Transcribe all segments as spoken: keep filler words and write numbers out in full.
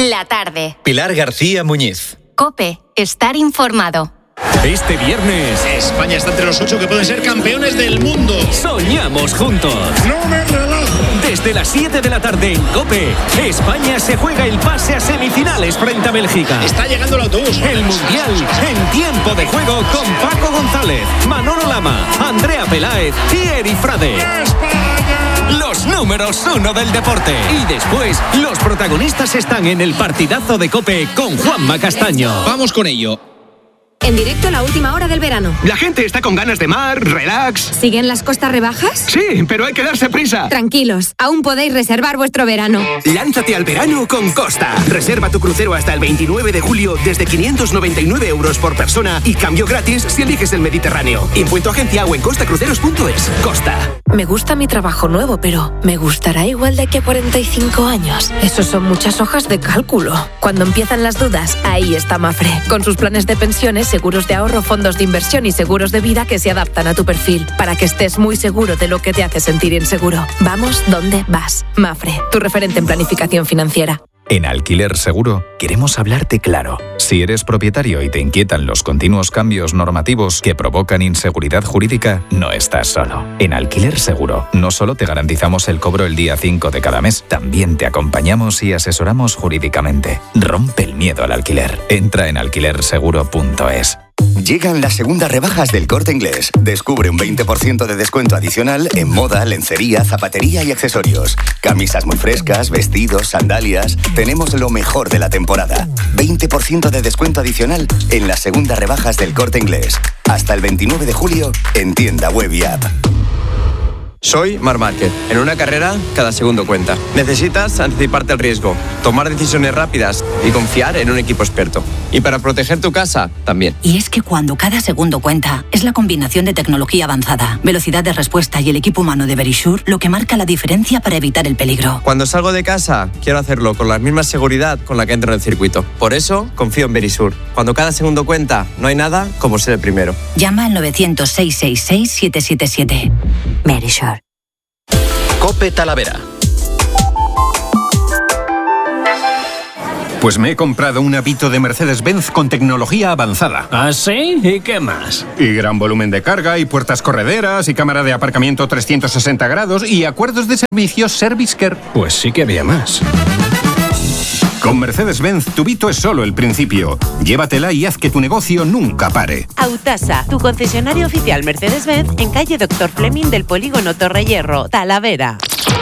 La tarde. Pilar García Muñiz. COPE. Estar informado. Este viernes, España está entre los ocho que pueden ser campeones del mundo. Soñamos juntos. ¡No me relajo! Desde las siete de la tarde en COPE, España se juega el pase a semifinales frente a Bélgica. Está llegando el autobús. El Mundial en tiempo de juego con Paco González, Manolo Lama, Andrea Peláez y Eri Frade. ¡España! Los números uno del deporte. Y después, los protagonistas están en el partidazo de COPE con Juanma Castaño. Vamos con ello. En directo la última hora del verano. La gente está con ganas de mar, relax. ¿Siguen las costas rebajas? Sí, pero hay que darse prisa. Tranquilos, aún podéis reservar vuestro verano. Lánzate al verano con Costa. Reserva tu crucero hasta el veintinueve de julio desde quinientos noventa y nueve euros por persona y cambio gratis si eliges el Mediterráneo. Impuesto agencia o en costacruceros punto es. Costa. Me gusta mi trabajo nuevo, pero ¿me gustará igual de aquí a cuarenta y cinco años? Esos son muchas hojas de cálculo. Cuando empiezan las dudas, ahí está Mafre. Con sus planes de pensiones, seguros de ahorro, fondos de inversión y seguros de vida que se adaptan a tu perfil para que estés muy seguro de lo que te hace sentir inseguro. Vamos donde vas. Mafre, tu referente en planificación financiera. En Alquiler Seguro queremos hablarte claro. Si eres propietario y te inquietan los continuos cambios normativos que provocan inseguridad jurídica, no estás solo. En Alquiler Seguro no solo te garantizamos el cobro el día cinco de cada mes, también te acompañamos y asesoramos jurídicamente. Rompe el miedo al alquiler. Entra en alquiler seguro punto es. Llegan las segundas rebajas del Corte Inglés. Descubre un veinte por ciento de descuento adicional en moda, lencería, zapatería y accesorios. Camisas muy frescas, vestidos, sandalias. Tenemos lo mejor de la temporada. veinte por ciento de descuento adicional en las segundas rebajas del Corte Inglés. Hasta el veintinueve de julio en tienda web y app. Soy Marc Márquez. En una carrera, cada segundo cuenta. Necesitas anticiparte al riesgo, tomar decisiones rápidas y confiar en un equipo experto. Y para proteger tu casa, también. Y es que cuando cada segundo cuenta, es la combinación de tecnología avanzada, velocidad de respuesta y el equipo humano de Verisure lo que marca la diferencia para evitar el peligro. Cuando salgo de casa, quiero hacerlo con la misma seguridad con la que entro en el circuito. Por eso, confío en Verisure. Cuando cada segundo cuenta, no hay nada como ser el primero. Llama al novecientos, seiscientos sesenta y seis, siete siete siete. Verisure. COPE Talavera. Pues me he comprado un Avito de Mercedes-Benz con tecnología avanzada. ¿Ah, sí? ¿Y qué más? Y gran volumen de carga, y puertas correderas, y cámara de aparcamiento trescientos sesenta grados, y acuerdos de servicios Service Care. Pues sí que había más. Con Mercedes-Benz, tu Vito es solo el principio. Llévatela y haz que tu negocio nunca pare. Autasa, tu concesionario oficial Mercedes-Benz en calle Doctor Fleming del Polígono Torrehierro, Talavera.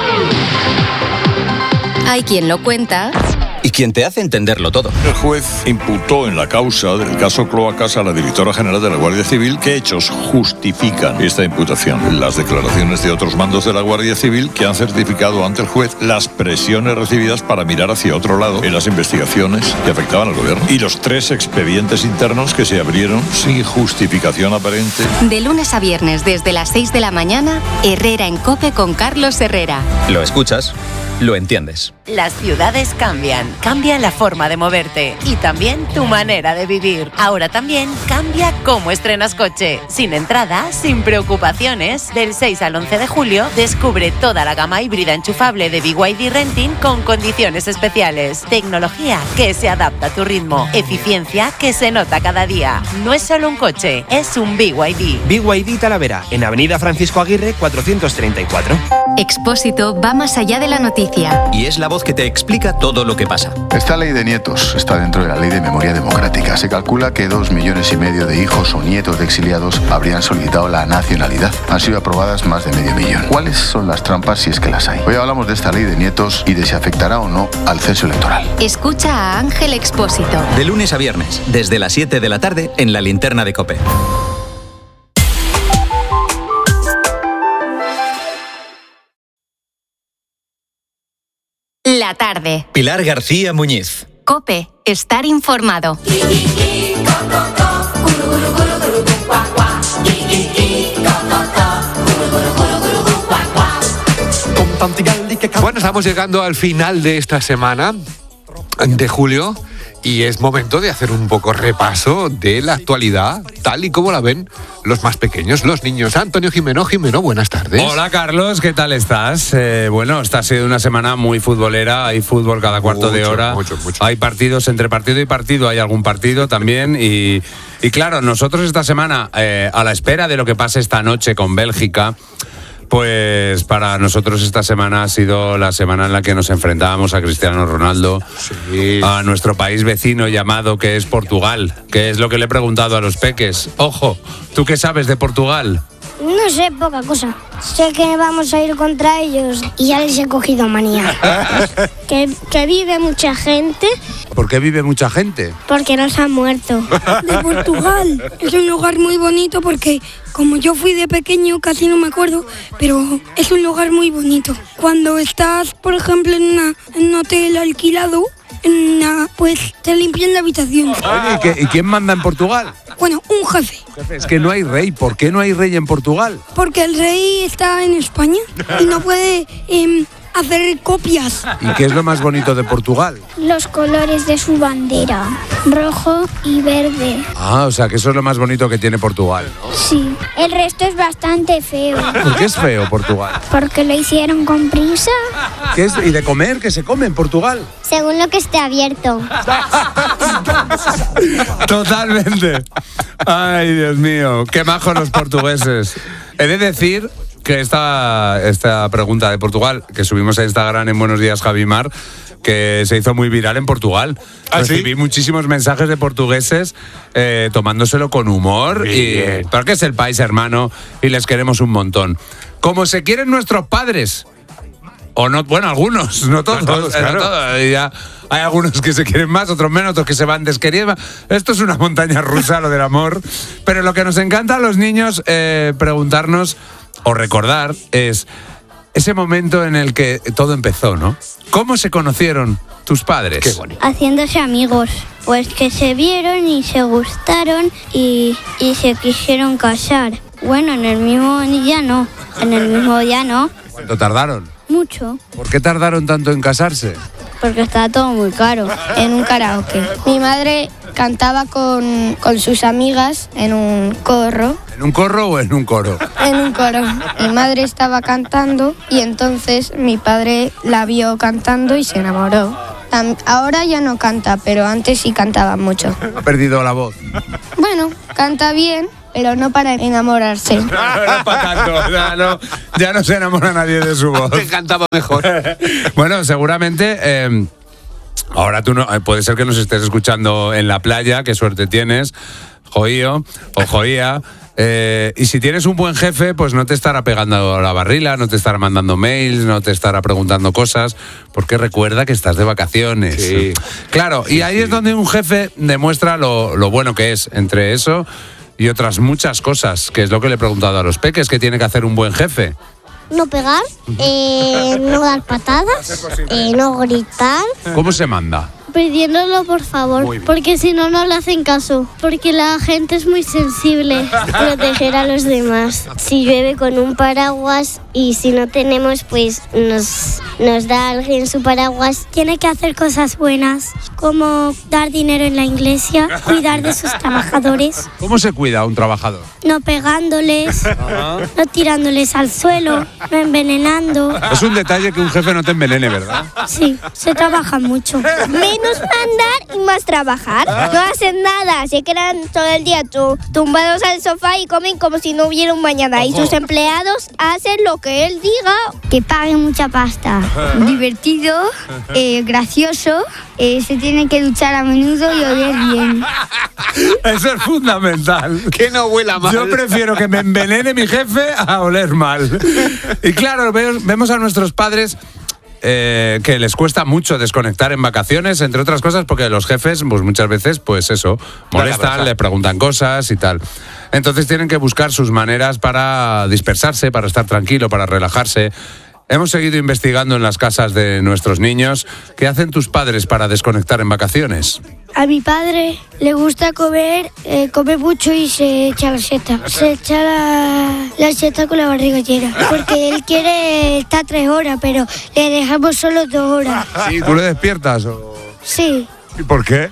Hay quien lo cuenta y quien te hace entenderlo todo. El juez imputó en la causa del caso Cloacas a la directora general de la Guardia Civil qué hechos justifican esta imputación. Las declaraciones de otros mandos de la Guardia Civil que han certificado ante el juez las presiones recibidas para mirar hacia otro lado en las investigaciones que afectaban al gobierno. Y los tres expedientes internos que se abrieron sin justificación aparente. De lunes a viernes desde las seis de la mañana, Herrera en COPE con Carlos Herrera. Lo escuchas, lo entiendes. Las ciudades cambian, cambia la forma de moverte y también tu manera de vivir. Ahora también cambia cómo estrenas coche. Sin entrada, sin preocupaciones. Del seis al once de julio, descubre toda la gama híbrida enchufable de B Y D Renting con condiciones especiales. Tecnología que se adapta a tu ritmo. Eficiencia que se nota cada día. No es solo un coche, es un B Y D. B Y D Talavera, en Avenida Francisco Aguirre, cuatrocientos treinta y cuatro. Expósito va más allá de la noticia. Y es la voz que te explica todo lo que pasa. Esta ley de nietos está dentro de la ley de memoria democrática. Se calcula que dos millones y medio de hijos o nietos de exiliados habrían solicitado la nacionalidad. Han sido aprobadas más de medio millón. ¿Cuáles son las trampas si es que las hay? Hoy hablamos de esta ley de nietos y de si afectará o no al censo electoral. Escucha a Ángel Expósito. De lunes a viernes, desde las siete de la tarde, en la linterna de COPE. La tarde. Pilar García Muñiz. COPE. Estar informado. Bueno, estamos llegando al final de esta semana de julio y es momento de hacer un poco repaso de la actualidad, tal y como la ven los más pequeños, los niños. Antonio Jimeno, Jimeno, buenas tardes. Hola Carlos, ¿qué tal estás? Eh, bueno, esta ha sido una semana muy futbolera, hay fútbol cada cuarto mucho, de hora, mucho, mucho. Hay partidos entre partido y partido, hay algún partido también y, y claro, nosotros esta semana, eh, a la espera de lo que pase esta noche con Bélgica, pues para nosotros esta semana ha sido la semana en la que nos enfrentábamos a Cristiano Ronaldo, sí. a nuestro país vecino llamado que es Portugal, que es lo que le he preguntado a los peques. Ojo, ¿tú qué sabes de Portugal? No sé, poca cosa. Sé que vamos a ir contra ellos y ya les he cogido manía. que, que vive mucha gente. ¿Por qué vive mucha gente? Porque nos han muerto. De Portugal. Es un lugar muy bonito porque como yo fui de pequeño casi no me acuerdo, pero es un lugar muy bonito. Cuando estás, por ejemplo, en, una, en un hotel alquilado, en una, pues te limpian la habitación. Oye, ¿y, qué, ¿y quién manda en Portugal? Bueno, un jefe. Es que no hay rey. ¿Por qué no hay rey en Portugal? Porque el rey está en España y no puede eh, hacer copias. ¿Y qué es lo más bonito de Portugal? Los colores de su bandera, rojo y verde. Ah, o sea, que eso es lo más bonito que tiene Portugal, ¿no? Sí, el resto es bastante feo. ¿Por qué es feo Portugal? Porque lo hicieron con prisa. ¿Qué es? ¿Y de comer? ¿Qué se come en Portugal? Según lo que esté abierto. Totalmente. Ay, Dios mío, qué majos los portugueses. He de decir que esta, esta pregunta de Portugal, que subimos a Instagram en Buenos Días Javimar, que se hizo muy viral en Portugal. ¿Ah, Recibí sí? muchísimos mensajes de portugueses eh, tomándoselo con humor, y, porque es el país hermano y les queremos un montón. Como se quieren nuestros padres. O no, bueno, algunos, no todos. No todos, claro. no todos. Y ya hay algunos que se quieren más, otros menos, otros que se van desqueriendo. Esto es una montaña rusa, lo del amor. Pero lo que nos encanta a los niños eh, preguntarnos o recordar es ese momento en el que todo empezó, ¿no? ¿Cómo se conocieron tus padres? Qué bonito. Haciéndose amigos. Pues que se vieron y se gustaron y, y se quisieron casar. Bueno, en el mismo día no. En el mismo día no. ¿Cuánto tardaron? Mucho. ¿Por qué tardaron tanto en casarse? Porque estaba todo muy caro. En un karaoke. Mi madre cantaba con, con sus amigas en un corro. ¿En un corro o en un coro? En un coro. Mi madre estaba cantando y entonces mi padre la vio cantando y se enamoró. Ahora ya no canta, pero antes sí cantaba mucho. Ha perdido la voz. Bueno, canta bien, pero no para enamorarse. No, no para tanto, ya no, ya no se enamora nadie de su voz. Te cantaba mejor. Bueno, seguramente eh, ahora tú no, eh, puede ser que nos estés escuchando en la playa, qué suerte tienes, joío o joía. Eh, y si tienes un buen jefe, pues no te estará pegando la barrila, no te estará mandando mails, no te estará preguntando cosas, porque recuerda que estás de vacaciones. Sí. Claro, sí, y ahí sí. es donde un jefe demuestra lo, lo bueno que es. Entre eso y otras muchas cosas, que es lo que le he preguntado a los peques, que tiene que hacer un buen jefe. No pegar, eh, no dar patadas, eh, no gritar. ¿Cómo se manda? Pidiéndolo por favor, porque si no, no le hacen caso. Porque la gente es muy sensible. Proteger a los demás. Si llueve con un paraguas y si no tenemos, pues nos, nos da alguien su paraguas. Tiene que hacer cosas buenas, como dar dinero en la iglesia, cuidar de sus trabajadores, ¿Cómo se cuida a un trabajador? no pegándoles, no tirándoles al suelo, no envenenando. Es un detalle que un jefe no te envenene, ¿verdad? Sí, se trabaja mucho. Menos mandar y más trabajar. No hacen nada, se quedan todo el día tu- tumbados al sofá y comen como si no hubiera un mañana. Y sus empleados hacen lo que él diga. Que paguen mucha pasta. Divertido, eh, gracioso, eh, se tiene que duchar a menudo y oler bien. Eso es fundamental. Que no huela mal. Yo prefiero que me envenene mi jefe a oler mal. Y claro, ve- vemos a nuestros padres eh, que les cuesta mucho desconectar en vacaciones, entre otras cosas porque los jefes, pues muchas veces, pues eso, molestan, le preguntan cosas y tal. Entonces tienen que buscar sus maneras para dispersarse, para estar tranquilo, para relajarse. Hemos seguido investigando en las casas de nuestros niños. ¿Qué hacen tus padres para desconectar en vacaciones? A mi padre le gusta comer, eh, come mucho y se echa la seta. Se echa la, la seta con la barriga llena. Porque él quiere estar tres horas, pero le dejamos solo dos horas. ¿Sí? ¿Tú le despiertas? O... Sí, ¿Y por qué?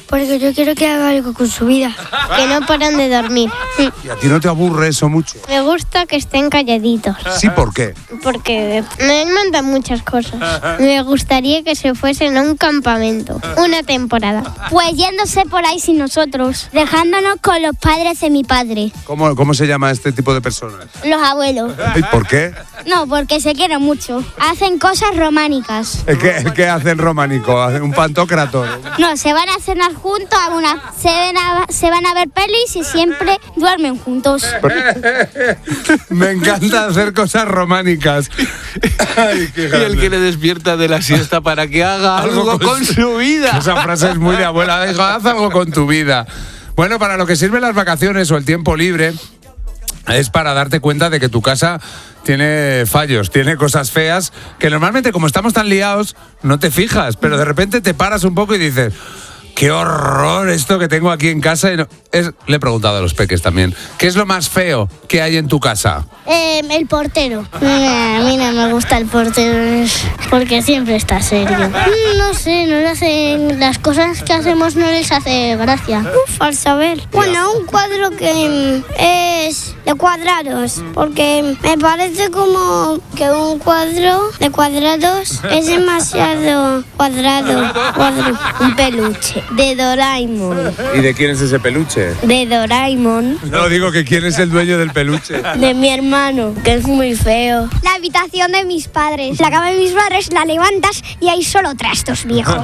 Porque yo quiero que haga algo con su vida. Que no paran de dormir. ¿Y a ti no te aburre eso mucho? Me gusta que estén calladitos. Sí, ¿por qué? Porque me mandan muchas cosas. Me gustaría que se fuesen a un campamento. Una temporada. Pues yéndose por ahí sin nosotros. Dejándonos con los padres de mi padre. ¿Cómo, cómo se llama este tipo de personas? Los abuelos. ¿Y por qué? No, porque se quieren mucho. Hacen cosas románicas. ¿Qué, qué hacen románico? ¿Hacen un pantocrator? No, se van a cenar juntos, a una, se, ven a, se van a ver pelis y siempre duermen juntos. Me encanta hacer cosas románicas. Ay, qué y el que le despierta de la siesta para que haga algo, algo con, con su vida. Esa frase es muy de abuela. Digo, haz algo con tu vida. Bueno, para lo que sirven las vacaciones o el tiempo libre es para darte cuenta de que tu casa tiene fallos, tiene cosas feas que normalmente, como estamos tan liados, no te fijas, pero de repente te paras un poco y dices: ¡qué horror esto que tengo aquí en casa! Y no, es, le he preguntado a los peques también, ¿qué es lo más feo que hay en tu casa? Eh, el portero. Mira, a mí no me gusta el portero porque siempre está serio. No sé, no le hacen, las cosas que hacemos no les hace gracia. Uf, al saber. Bueno, un cuadro que es de cuadrados, porque me parece como que un cuadro de cuadrados es demasiado cuadrado. Cuadro, un peluche de Doraemon. ¿Y de quién es ese peluche? De Doraemon. No, digo que quién es el dueño del peluche. De mi hermano, que es muy feo. La habitación de mis padres. La cama de mis padres la levantas y hay solo trastos viejos.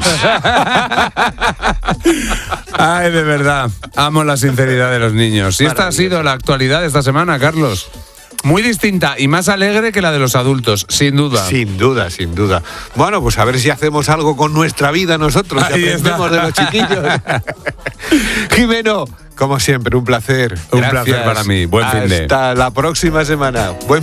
Ay, de verdad, amo la sinceridad de los niños. Y esta ha sido la actualidad de esta semana, Carlos. Muy distinta y más alegre que la de los adultos, sin duda. Sin duda, sin duda. Bueno, pues a ver si hacemos algo con nuestra vida nosotros, que aprendemos de los chiquillos. Jimeno, como siempre, un placer. Un Gracias. placer para mí. Buen fin de. Hasta la próxima semana. Buen